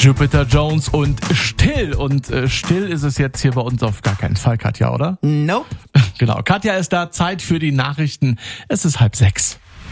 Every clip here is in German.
Jupiter Jones und Still. Und still ist es jetzt hier bei uns auf gar keinen Fall, Katja, oder? Nope. Genau, Katja ist da. Zeit für die Nachrichten. Es ist 5:30.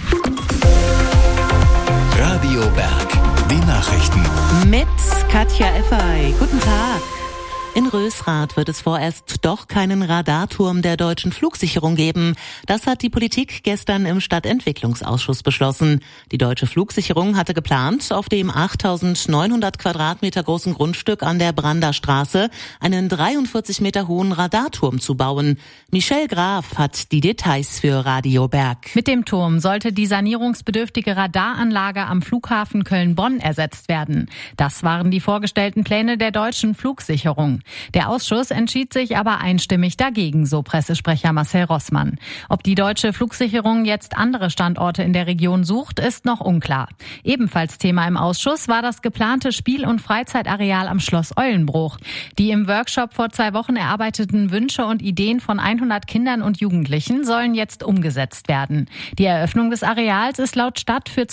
Radio Berg, die Nachrichten. Mit Katja Effay. Guten Tag. In Rösrath wird es vorerst doch keinen Radarturm der deutschen Flugsicherung geben. Das hat die Politik gestern im Stadtentwicklungsausschuss beschlossen. Die deutsche Flugsicherung hatte geplant, auf dem 8.900 Quadratmeter großen Grundstück an der Brander Straße einen 43 Meter hohen Radarturm zu bauen. Michelle Graf hat die Details für Radio Berg. Mit dem Turm sollte die sanierungsbedürftige Radaranlage am Flughafen Köln-Bonn ersetzt werden. Das waren die vorgestellten Pläne der deutschen Flugsicherung. Der Ausschuss entschied sich aber einstimmig dagegen, so Pressesprecher Marcel Rossmann. Ob die deutsche Flugsicherung jetzt andere Standorte in der Region sucht, ist noch unklar. Ebenfalls Thema im Ausschuss war das geplante Spiel- und Freizeitareal am Schloss Eulenbruch. Die im Workshop vor 2 Wochen erarbeiteten Wünsche und Ideen von 100 Kindern und Jugendlichen sollen jetzt umgesetzt werden. Die Eröffnung des Areals ist laut Stadt für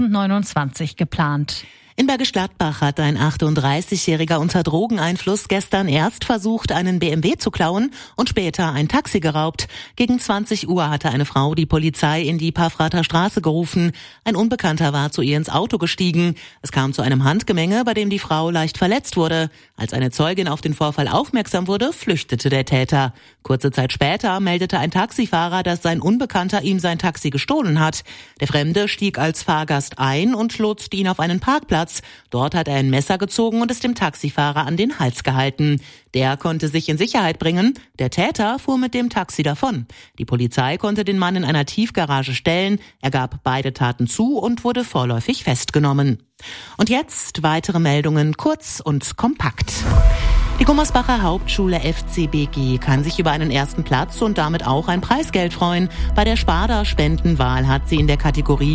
2029 geplant. In Bergisch Gladbach hat ein 38-Jähriger unter Drogeneinfluss gestern erst versucht, einen BMW zu klauen und später ein Taxi geraubt. Gegen 20 Uhr hatte eine Frau die Polizei in die Pfaffrather Straße gerufen. Ein Unbekannter war zu ihr ins Auto gestiegen. Es kam zu einem Handgemenge, bei dem die Frau leicht verletzt wurde. Als eine Zeugin auf den Vorfall aufmerksam wurde, flüchtete der Täter. Kurze Zeit später meldete ein Taxifahrer, dass sein Unbekannter ihm sein Taxi gestohlen hat. Der Fremde stieg als Fahrgast ein und lotste ihn auf einen Parkplatz. Dort hat er ein Messer gezogen und es dem Taxifahrer an den Hals gehalten. Der konnte sich in Sicherheit bringen. Der Täter fuhr mit dem Taxi davon. Die Polizei konnte den Mann in einer Tiefgarage stellen. Er gab beide Taten zu und wurde vorläufig festgenommen. Und jetzt weitere Meldungen, kurz und kompakt. Die Gummersbacher Hauptschule FCBG kann sich über einen ersten Platz und damit auch ein Preisgeld freuen. Bei der Sparda-Spendenwahl hat sie in der Kategorie